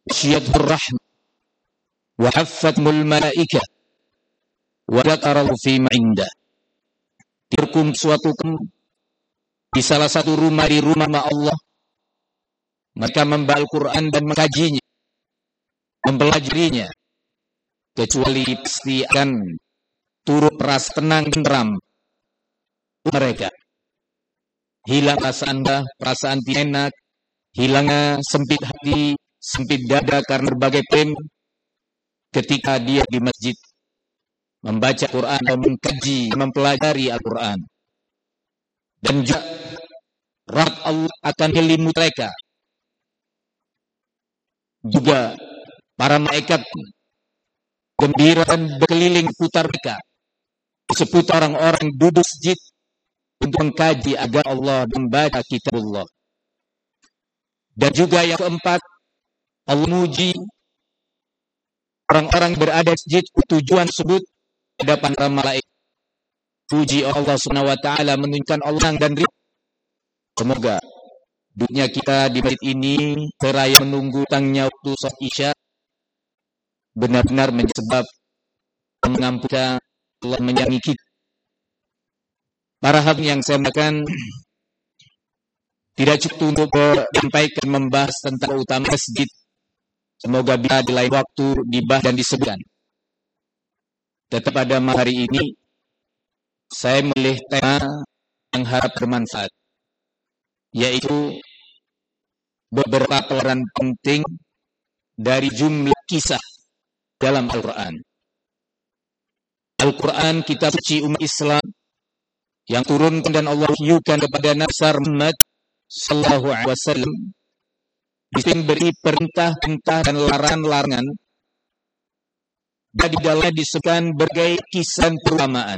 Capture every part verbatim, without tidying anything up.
Syadhur rahmah wa haffathul malaikah wa dzakarahu fi ma'indah. Dirkum suatu di salah satu rumah di rumah Allah, mereka membaca Al-Quran dan mengkajinya, mempelajarinya, kecuali pasti akan turut rasa tenang dan tenteram mereka. Hilang perasaan dah, perasaan tidak enak, hilangnya sempit hati, sempit dada karena berbagai pem ketika dia di masjid membaca Quran atau mengkaji, mempelajari Al-Quran. Dan juga rahmat Allah akan menyelimuti mereka. Juga para malaikat gembira dan berkeliling putar mereka seputar orang-orang duduk masjid untuk mengkaji agama Allah dan membaca kitabullah. Dan juga yang keempat, Allah muji orang-orang berada di masjid tujuan tersebut hadapan para malaikat. Puji Allah Subhanahu wa taala menunjukkan Allah dan ridha. Semoga duduknya kita di masjid ini seraya menunggu tangnya waktu salat Isya benar-benar menjadi sebab mengampunkan Allah menyayangi kita. Para hadirin yang saya muliakan, tidak cukup untuk menyampaikan membahas tentang utama masjid. Semoga bisa di lain waktu dibahas dan disebutkan. Tetap pada hari ini saya memilih tema yang harap bermanfaat, yaitu beberapa pelajaran penting dari jumlah kisah dalam Al-Quran. Al-Quran, kitab suci umat Islam yang turunkan dan Allah wahyukan kepada Nabi Muhammad sallallahu alaihi wasallam, diberi perintah-perintah dan larangan-larangan, dan di dalamnya disebutkan berbagai kisah perumpamaan.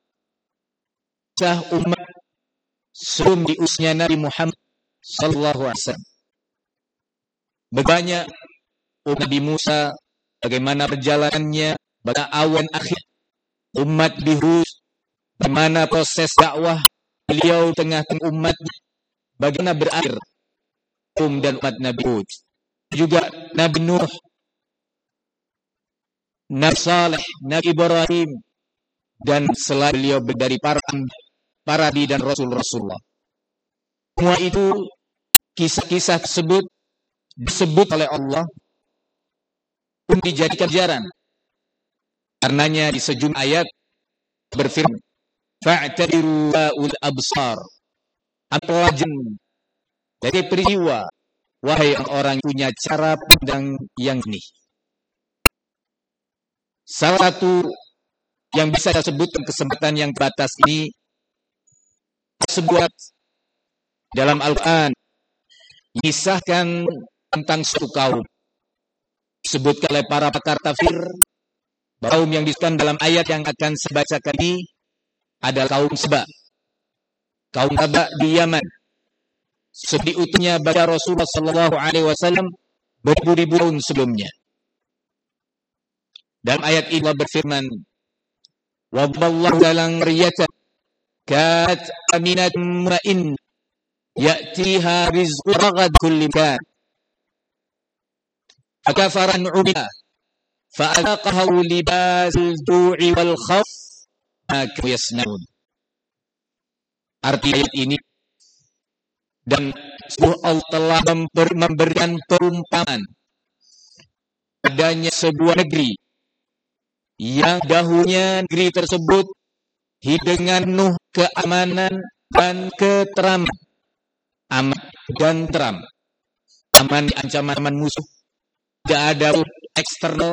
Kisah umat sebelum diutusnya Nabi Muhammad sallallahu alaihi wasallam. Berbanyak Nabi Musa, bagaimana perjalanannya, bagaimana awan akhir umat Hud, bagaimana proses dakwah beliau tengah-tengah umatnya, bagaimana berakhir kaum dan umat Nabi Hud. Juga Nabi Nuh, Nabi Saleh, Nabi Ibrahim, dan selain beliau dari para para nabi dan rasul-rasulullah. Semua itu kisah-kisah tersebut disebut oleh Allah untuk dijadikan pelajaran. Karenanya di sejumlah ayat berfirman, fa'tabiru ul absar, pelajaran dari peristiwa, wahai orang punya cara pandang yang ini. Salah satu yang bisa saya sebutkan kesempatan yang terbatas ini, sebuah dalam Al-Quran mengisahkan tentang suatu kaum disebutkan oleh para pakar tafsir, kaum yang disebutkan dalam ayat yang akan saya bacakan ini adalah kaum Saba. Kaum Saba di Yaman. Seperti utuhnya pada Rasulullah sallallahu alaihi wasallam beribu-ribu tahun sebelumnya. Dalam ayat ini Allah berfirman, wa ballahu dalam riyatan kat aminat ma'in ya'tiha rizqu ragad kulli kan fakafaran ubiha fa'alaqahu libasul du'i wal khaf maka yasnaun. Arti ayat ini, dan Allah telah memberikan perumpamaan adanya sebuah negeri yang dahulunya negeri tersebut hidup dengan penuh keamanan dan keteraman, aman dan teram, aman di ancaman musuh, tidak ada eksternal